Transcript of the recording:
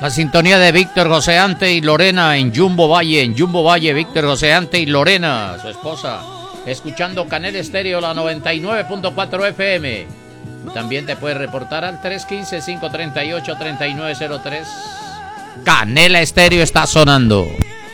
La sintonía de Víctor Joseante y Lorena en Jumbo Valle, Víctor Joseante y Lorena, su esposa, escuchando Canela Estéreo, la 99.4 FM. Y también te puedes reportar al 315-538-3903. Canela Estéreo está sonando.